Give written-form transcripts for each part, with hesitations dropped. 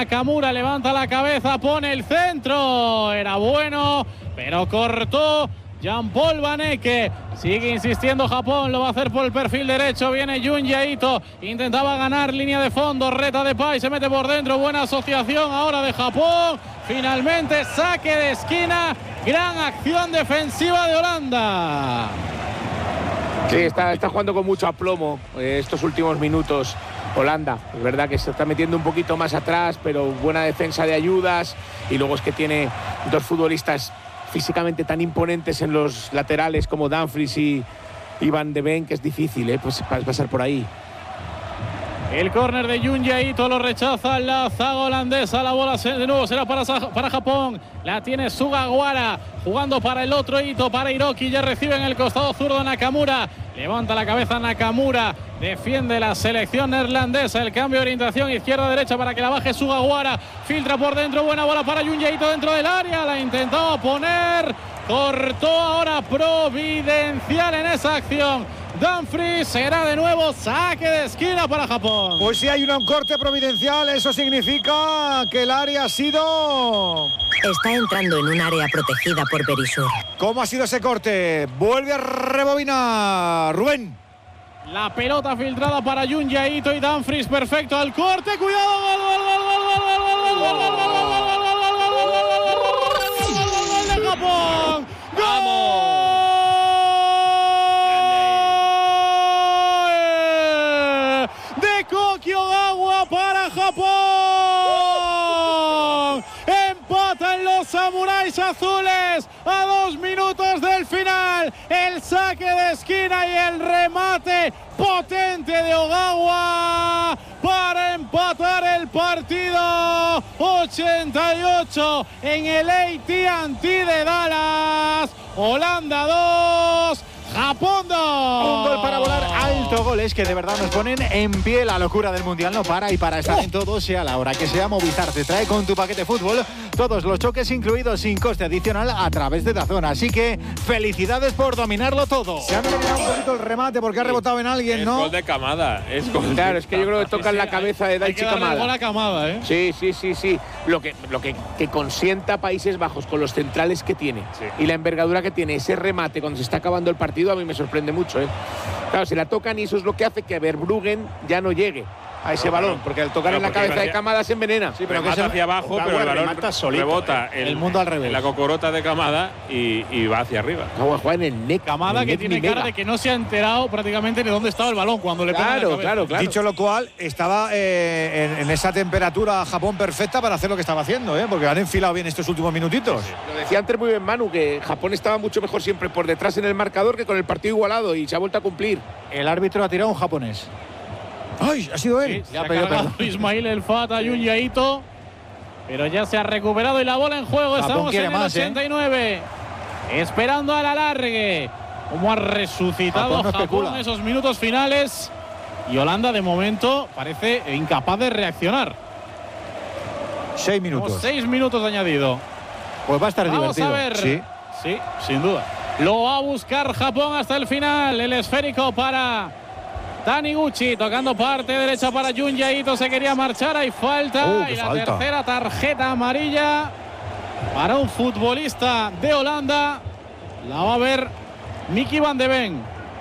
Nakamura, levanta la cabeza, pone el centro. Era bueno, pero cortó Jean-Paul Van Ecke. Sigue insistiendo Japón, lo va a hacer por el perfil derecho. Viene Junji Ito, intentaba ganar línea de fondo, reta de Pai, se mete por dentro. Buena asociación ahora de Japón. Finalmente saque de esquina. Gran acción defensiva de Holanda. Sí, está jugando con mucho aplomo estos últimos minutos Holanda. Es verdad que se está metiendo un poquito más atrás, pero buena defensa de ayudas. Y luego es que tiene dos futbolistas físicamente tan imponentes en los laterales como Dumfries y Van de Ven, que es difícil pues pasar por ahí. El córner de Junji Ito lo rechaza la zaga holandesa. La bola de nuevo será para Japón. La tiene Sugawara jugando para el otro Ito, para Hiroki. Ya recibe en el costado zurdo Nakamura. Levanta la cabeza Nakamura. Defiende la selección neerlandesa. El cambio de orientación izquierda-derecha para que la baje Sugawara. Filtra por dentro. Buena bola para Junji Ito dentro del área. La intentaba poner. Cortó ahora providencial en esa acción. Dumfries, será de nuevo saque de esquina para Japón. Pues si hay un corte providencial, eso significa que el área ha sido... Está entrando en un área protegida por Berisur. ¿Cómo ha sido ese corte? Vuelve a rebobinar Rubén. La pelota filtrada para Junji Ito y Dumfries, perfecto al corte. Cuidado, gol de Japón. ¡Vamos! Kokiogawa para Japón. Empatan los samuráis azules a 2 minutos del final. El saque de esquina y el remate potente de Ogawa para empatar el partido. 88 en el AT&T de Dallas. Holanda 2. Japón 2. Un gol para volar alto, goles que de verdad nos ponen en pie. La locura del Mundial no para y para estar en todo, sea la hora que sea, Movistar te trae con tu paquete fútbol todos los choques incluidos sin coste adicional a través de DAZN. Así que felicidades por dominarlo todo. Se ha envenenado un poquito el remate porque ha rebotado en alguien, ¿no? Es gol de Camada. Claro, es que yo creo que tocan la cabeza de Daichi Kamada. Kamada, Sí. Lo que consienta Países Bajos con los centrales que tiene y la envergadura que tiene ese remate cuando se está acabando el partido, a mí me sorprende mucho. Claro, se la tocan y eso es lo que hace que Verbruggen ya no llegue a ese balón, porque al tocar en la cabeza de Kamada se envenena. Sí, pero que hacia abajo, pero el balón rebota el mundo al revés. En la cocorota de Kamada y va hacia arriba. Juega en el neck. Kamada, que tiene cara de que no se ha enterado prácticamente de dónde estaba el balón cuando le pega la cabeza. Claro. Dicho lo cual, estaba en esa temperatura Japón perfecta para hacer lo que estaba haciendo, porque han enfilado bien estos últimos minutitos. Sí. Lo decía antes muy bien Manu, que Japón estaba mucho mejor siempre por detrás en el marcador que con el partido igualado, y se ha vuelto a cumplir. El árbitro ha tirado un japonés. ¡Ay! Ha sido él. Sí, se ha cargado Ismail El Fata, Junji Ito, pero ya se ha recuperado y la bola en juego. Japón Estamos en el 89, esperando al alargue. Cómo ha resucitado Japón en esos minutos finales, y Holanda de momento parece incapaz de reaccionar. 6 minutos. 6 minutos de añadido. Pues va a estar divertido. Vamos a ver. Sí, sin duda. Lo va a buscar Japón hasta el final. El esférico para Taniguchi, tocando parte derecha para Junji Ito. Se quería marchar, hay falta. Y la tercera tarjeta amarilla para un futbolista de Holanda. La va a ver Mickey Van de Ven.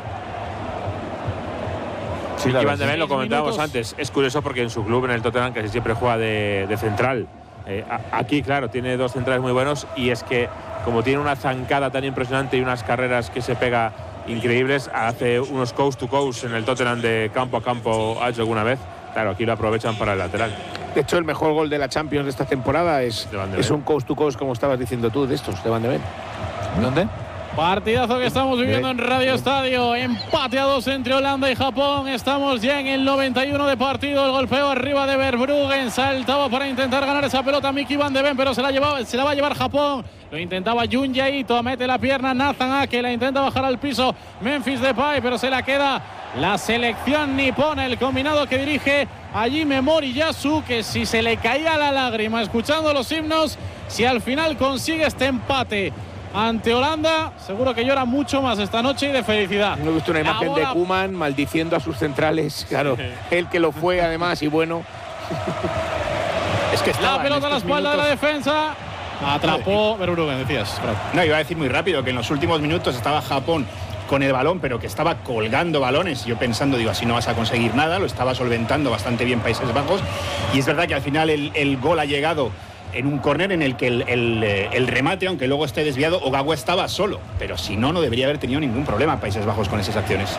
Sí, Mickey Van de Ven, lo comentábamos antes. Es curioso porque en su club, en el Tottenham, casi siempre juega de central. Aquí, claro, tiene dos centrales muy buenos, y es que como tiene una zancada tan impresionante y unas carreras que se pega increíbles, hace unos coast to coast en el Tottenham de campo a campo, ha hecho alguna vez. Claro, aquí lo aprovechan para el lateral. De hecho, el mejor gol de la Champions de esta temporada es un coast to coast, como estabas diciendo tú, de estos, de Van de Ven. ¿Dónde? Partidazo que estamos viviendo en Radio Estadio. Empate a 2 entre Holanda y Japón. Estamos ya en el 91 de partido. El golpeo arriba de Verbruggen. Saltaba para intentar ganar esa pelota Mickey Van de Ven, pero se la va a llevar Japón. Lo intentaba Junji Ito. Mete la pierna Nathan Ake. La intenta bajar al piso Memphis Depay, pero se la queda la selección nipona. El combinado que dirige Hajime Moriyasu, que si se le caía la lágrima escuchando los himnos, si al final consigue este empate ante Holanda, seguro que llora mucho más esta noche y de felicidad. No he visto una imagen de Koeman maldiciendo a sus centrales. Claro, él que lo fue además, y bueno. Es que la pelota a la espalda de la defensa. Atrapó Verbruggen, decías. No, iba a decir muy rápido que en los últimos minutos estaba Japón con el balón, pero que estaba colgando balones. Yo pensando, digo, así no vas a conseguir nada. Lo estaba solventando bastante bien Países Bajos. Y es verdad que al final el gol ha llegado en un córner en el que el remate, aunque luego esté desviado, Ogawa estaba solo. Pero si no, no debería haber tenido ningún problema Países Bajos con esas acciones.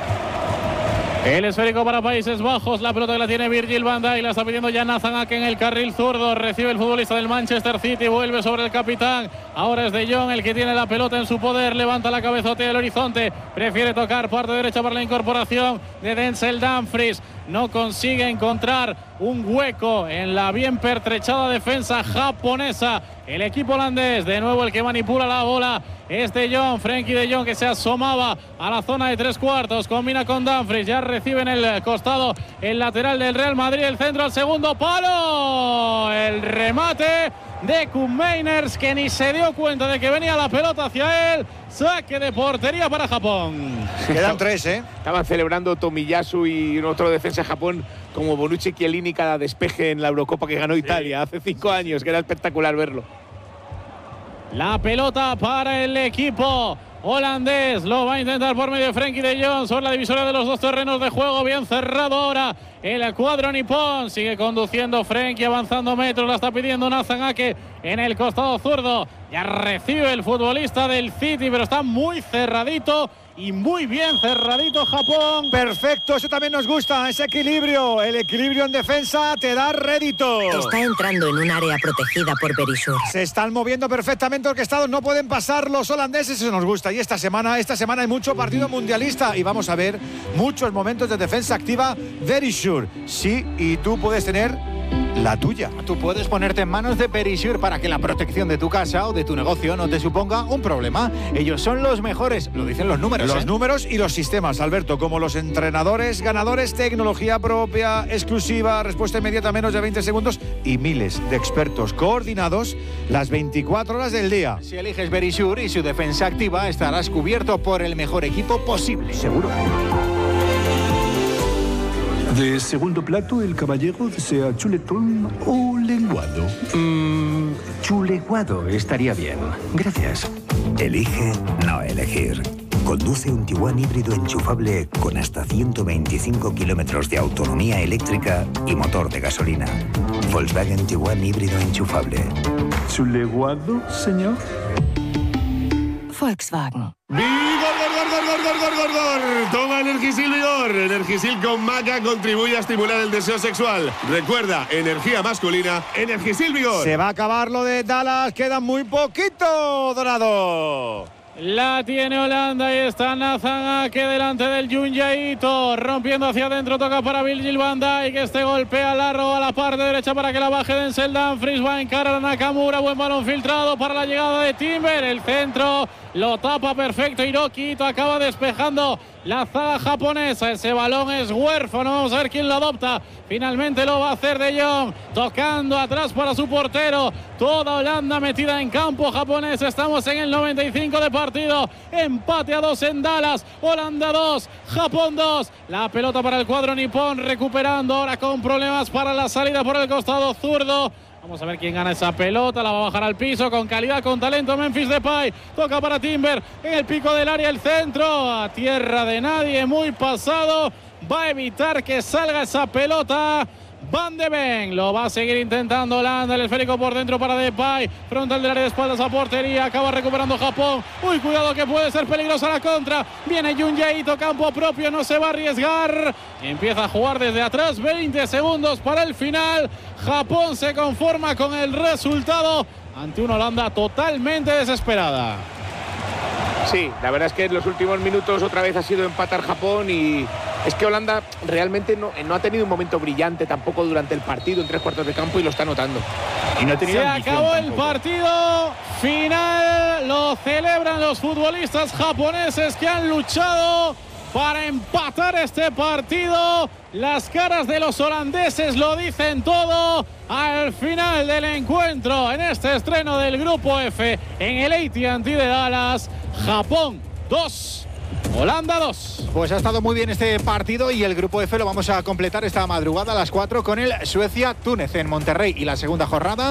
El esférico para Países Bajos, la pelota que la tiene Virgil van Dijk, la está pidiendo ya Nathan Ake en el carril zurdo, recibe el futbolista del Manchester City, vuelve sobre el capitán, ahora es De Jong el que tiene la pelota en su poder, levanta la cabezote del horizonte, prefiere tocar parte derecha para la incorporación de Denzel Dumfries, no consigue encontrar un hueco en la bien pertrechada defensa japonesa. El equipo holandés, de nuevo el que manipula la bola es De Jong, Frenkie De Jong, que se asomaba a la zona de 3/4, combina con Dumfries, ya recibe en el costado el lateral del Real Madrid, el centro al segundo palo, el remate de Koopmeiners, que ni se dio cuenta de que venía la pelota hacia él. Saque de portería para Japón. Quedan 3, Estaban celebrando Tomiyasu y otro defensa de Japón como Bonucci y Chiellini cada despeje en la Eurocopa que ganó Italia hace 5 años, que era espectacular verlo. La pelota para el equipo holandés, lo va a intentar por medio de Frenkie de Jong sobre la divisoria de los dos terrenos de juego, bien cerrado ahora el cuadro nipón, sigue conduciendo Frenkie, avanzando metros, la está pidiendo Nathan Ake en el costado zurdo, ya recibe el futbolista del City, pero está muy cerradito y muy bien cerradito Japón. Perfecto, eso también nos gusta, ese equilibrio, el equilibrio en defensa te da rédito. Está entrando en un área protegida por Verisur. Se están moviendo perfectamente orquestados, no pueden pasar los holandeses, eso nos gusta. Y esta semana hay mucho partido mundialista y vamos a ver muchos momentos de defensa activa Verisur. Sí, y tú puedes tener la tuya. Tú puedes ponerte en manos de Verisur para que la protección de tu casa o de tu negocio no te suponga un problema. Ellos son los mejores, lo dicen los números. Los números y los sistemas, Alberto, como los entrenadores ganadores, tecnología propia, exclusiva, respuesta inmediata a menos de 20 segundos y miles de expertos coordinados las 24 horas del día. Si eliges Verisur y su defensa activa, estarás cubierto por el mejor equipo posible. Seguro. De segundo plato, el caballero desea chuletón o lenguado. Chuleguado estaría bien. Gracias. Elige no elegir. Conduce un Tiguan híbrido enchufable con hasta 125 kilómetros de autonomía eléctrica y motor de gasolina. Volkswagen Tiguan híbrido enchufable. ¿Chuleguado, señor? Volkswagen. ¡Gor! Toma Energisil Vigor. Energisil con maca contribuye a estimular el deseo sexual. Recuerda, energía masculina, Energisil Vigor. Se va a acabar lo de Dallas, queda muy poquito, Dorado. La tiene Holanda y está Nathan Ake delante del Junjaito, rompiendo hacia adentro, toca para Virgil van Dijk, este golpea largo a la parte derecha para que la baje Denzel Dumfries, va a encarar a Nakamura, buen balón filtrado para la llegada de Timber, el centro lo tapa perfecto Hiroki, acaba despejando la zaga japonesa, ese balón es huérfano, vamos a ver quién lo adopta, finalmente lo va a hacer De Jong, tocando atrás para su portero, toda Holanda metida en campo japonés, estamos en el 95 de partido, empate a 2 en Dallas, Holanda 2, Japón 2, la pelota para el cuadro nipón, recuperando ahora con problemas para la salida por el costado zurdo. Vamos a ver quién gana esa pelota, la va a bajar al piso con calidad, con talento Memphis Depay, toca para Timber, en el pico del área el centro, a tierra de nadie, muy pasado, va a evitar que salga esa pelota. Van de Ven, lo va a seguir intentando Holanda, el esférico por dentro para Depay, frontal del área de espaldas a portería, acaba recuperando Japón, uy, cuidado que puede ser peligrosa la contra, viene Junjaito, campo propio, no se va a arriesgar, empieza a jugar desde atrás, 20 segundos para el final, Japón se conforma con el resultado ante una Holanda totalmente desesperada. Sí, la verdad es que en los últimos minutos otra vez ha sido empatar Japón y es que Holanda realmente no ha tenido un momento brillante tampoco durante el partido en 3/4 de campo y lo está notando. Y no ha tenido Se acabó el partido final, lo celebran los futbolistas japoneses que han luchado para empatar este partido. Las caras de los holandeses lo dicen todo. Al final del encuentro, en este estreno del Grupo F, en el AT&T de Dallas, Japón 2, Holanda 2. Pues ha estado muy bien este partido y el grupo F lo vamos a completar esta madrugada a las 4 con el Suecia-Túnez en Monterrey y la segunda jornada